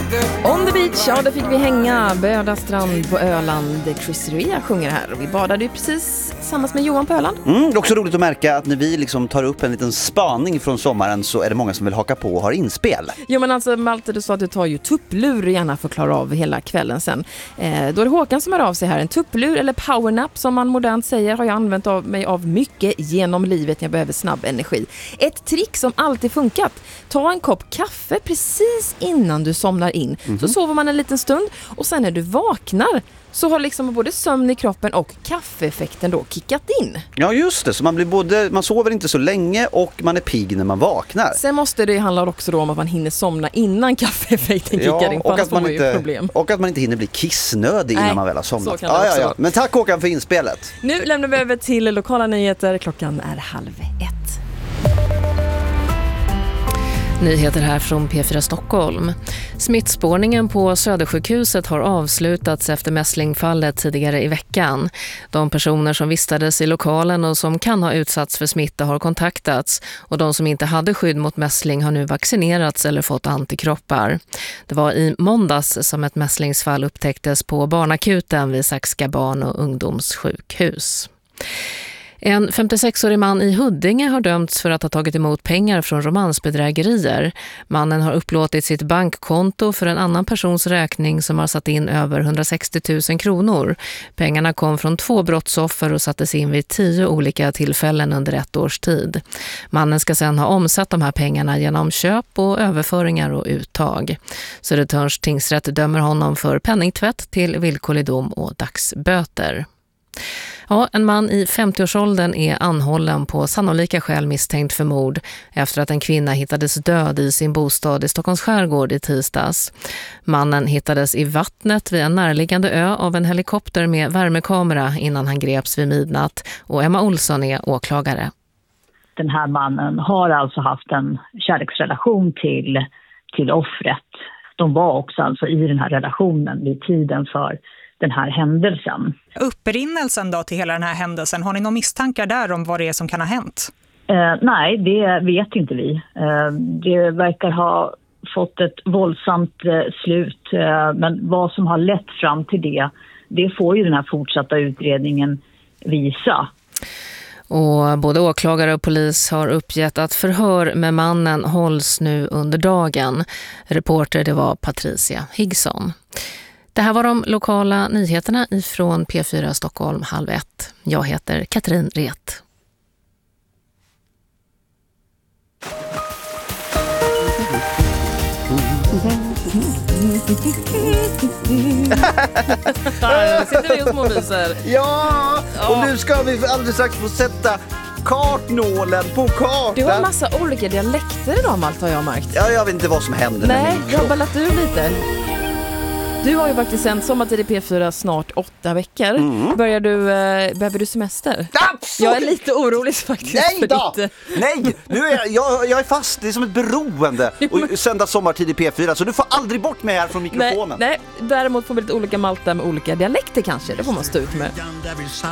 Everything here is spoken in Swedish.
On the beach, ja, där fick vi hänga. Böda strand på Öland. Chris Rea sjunger här. Och vi badade ju precis tillsammans med Johan på Öland. Det är också roligt att märka att när vi liksom tar upp en liten spaning från sommaren så är det många som vill haka på och har inspel. Jo, men alltså Malte, du sa att du tar ju tupplur gärna för att klara av hela kvällen sen. Då är det Håkan som hör av sig här. En tupplur eller powernap som man modernt säger har jag använt mig av mycket genom livet när jag behöver snabb energi. Ett trick som alltid funkat. Ta en kopp kaffe precis innan du somnar in. Så sover man en liten stund och sen när du vaknar så har liksom både sömn i kroppen och kaffeeffekten då kickat in. Ja, just det. Så man sover inte så länge och man är pigg när man vaknar. Sen måste det handla också då om att man hinner somna innan kaffeeffekten kickar in. Och att man inte hinner bli kissnödig innan man väl har somnat. Ja. Men tack Håkan för inspelet. Nu lämnar vi över till lokala nyheter. Klockan är 12:30. Nyheter här från P4 Stockholm. Smittspårningen på Södersjukhuset har avslutats efter mässlingfallet tidigare i veckan. De personer som vistades i lokalen och som kan ha utsatts för smitta har kontaktats och de som inte hade skydd mot mässling har nu vaccinerats eller fått antikroppar. Det var i måndags som ett mässlingsfall upptäcktes på barnakuten vid Saxka barn- och ungdomssjukhus. En 56-årig man i Huddinge har dömts för att ha tagit emot pengar från romansbedrägerier. Mannen har upplåtit sitt bankkonto för en annan persons räkning som har satt in över 160 000 kronor. Pengarna kom från 2 brottsoffer och sattes in vid 10 olika tillfällen under 1 års tid. Mannen ska sedan ha omsatt de här pengarna genom köp och överföringar och uttag. Södertörns tingsrätt dömer honom för penningtvätt till villkorlig dom och dagsböter. Ja, en man i 50-årsåldern är anhållen på sannolika skäl misstänkt för mord efter att en kvinna hittades död i sin bostad i Stockholms skärgård i tisdags. Mannen hittades i vattnet vid en närliggande ö av en helikopter med värmekamera innan han greps vid midnatt och Emma Olsson är åklagare. Den här mannen har alltså haft en kärleksrelation till offret. De var också alltså i den här relationen vid tiden för den här händelsen. Upprinnelsen då till hela den här händelsen, har ni några misstankar där om vad det är som kan ha hänt? Nej, det vet inte vi. Det verkar ha fått ett våldsamt slut, men vad som har lett fram till det får ju den här fortsatta utredningen visa. Och både åklagare och polis har uppgett att förhör med mannen hålls nu under dagen. Reporter det var Patricia Higson. Det här var de lokala nyheterna ifrån P4 Stockholm 12:30. Jag heter Katrin Ret. Där sitter vi och småvisar. Ja, och nu ska vi alldeles strax få sätta kartnålen på kartan. Du har en massa olika dialekter idag, Malte, har jag märkt. Ja, jag vet inte vad som händer. Nej, jag har ballat ur lite. Du har ju faktiskt sänt Sommartid i P4 snart 8 veckor. Behöver du semester? Absolut! Jag är lite orolig faktiskt. Nej då! Nej, nu är jag är fast. Det är som ett beroende att sända Sommartid i P4. Så du får aldrig bort mig här från mikrofonen. Nej, däremot får vi lite olika Malta med olika dialekter kanske. Det får man stå ut med.